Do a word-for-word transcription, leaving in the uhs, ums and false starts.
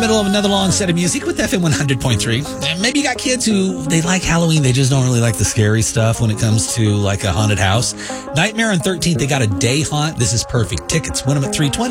middle of another long set of music with F M one hundred point three. And maybe you got kids who, they like Halloween. They just don't really like the scary stuff when it comes to like a haunted house. Nightmare on thirteenth, they got a day haunt. This is perfect. Tickets, win them at three twenty.